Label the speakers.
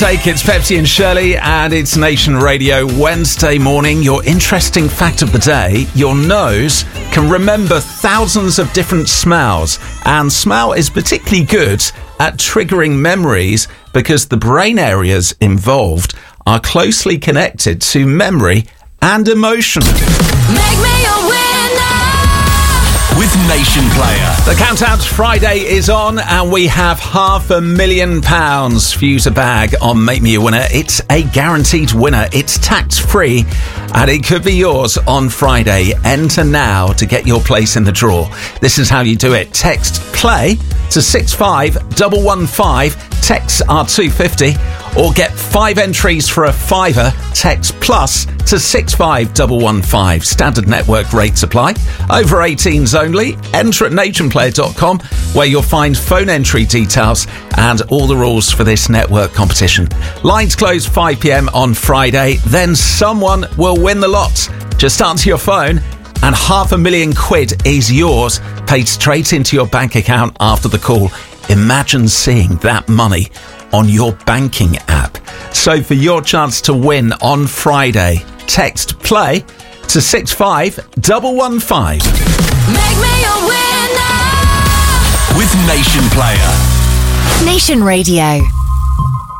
Speaker 1: Take. It's Pepsi and Shirley, and it's Nation Radio Wednesday morning. Your interesting fact of the day: your nose can remember thousands of different smells, and smell is particularly good at triggering memories because the brain areas involved are closely connected to memory and emotion.
Speaker 2: Make me a winner
Speaker 3: with Nation Player.
Speaker 1: The countdown to Friday is on, and we have £500,000 fuse a bag on Make Me a Winner. It's a guaranteed winner. It's tax-free, and it could be yours on Friday. Enter now to get your place in the draw. This is how you do it. Text PLAY to 65115. Texts are $2.50, or get 5 entries for a £5. Text PLUS to 65115. Standard network rates apply. Over 18s only. Enter at nationplayer.com, where you'll find phone entry details and all the rules for this network competition. Lines close 5 p.m. on Friday. Then someone will win the lot. Just answer your phone, and £500,000 is yours, paid straight into your bank account after the call. Imagine seeing that money on your banking app. So for your chance to win on Friday, text PLAY to 65115.
Speaker 2: Make me a winner
Speaker 3: with Nation Player.
Speaker 4: Nation Radio.